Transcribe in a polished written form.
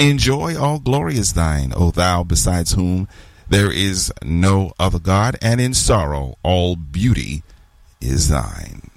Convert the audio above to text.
In joy, all glory is thine, O thou besides whom there is no other God, and in sorrow, all beauty is thine.